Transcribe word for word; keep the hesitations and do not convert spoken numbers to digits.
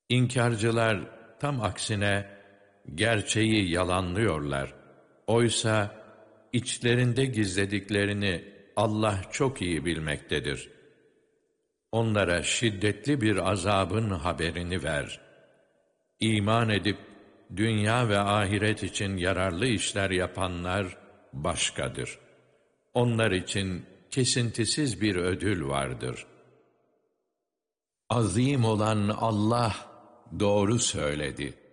İnkarcılar tam aksine gerçeği yalanlıyorlar. Oysa içlerinde gizlediklerini Allah çok iyi bilmektedir. Onlara şiddetli bir azabın haberini ver. İman edip dünya ve ahiret için yararlı işler yapanlar başkadır. Onlar için kesintisiz bir ödül vardır. Azim olan Allah doğru söyledi.